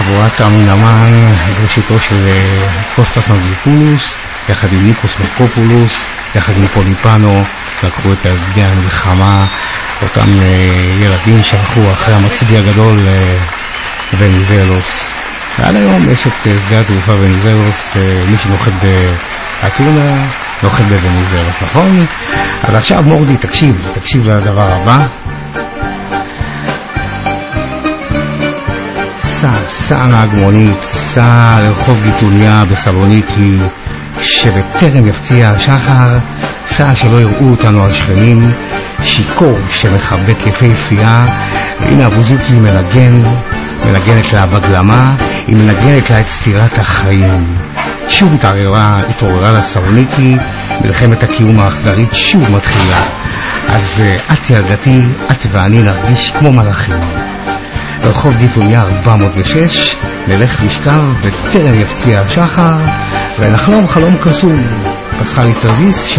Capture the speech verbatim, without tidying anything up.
חבורת אמין אמן בראשיתו של קוסטס מווזופולוס יחד עם ניקוס מקופולוס יחד עם פוליפנו לקחו את ילדי המלחמה, אותם ילדים שהלכו אחרי המצביא הגדול וניזלוס. ועד היום יש את שדה התעופה וניזלוס, מי שנוחת באתונה נוחת בוניזלוס, נכון? אז עכשיו מורדי תקשיב, תקשיב לדבר הבא. סע, סע מהגמונית, סע לרחוב גיטוניה בסלוניקי, שבטרם יפציע השחר, סע שלא יראו אותנו השכנים, שיקור שמחבק יפהפייה. הנה הבוזוקי מנגן, מנגנת לה בגלמה, היא מנגנת לה את סתירת החיים. שוב התעוררה, התעוררה לסלוניקי, מלחמת הקיום האכזרית שוב מתחילה. אז את ילדתי, את ואני נרגיש כמו מלאכים. ברחוב גיטוניה ארבע מאות ושש, נלך לשכב בטרם יפציע השחר, ונחלום חלום קסום. פסחלי סרזיס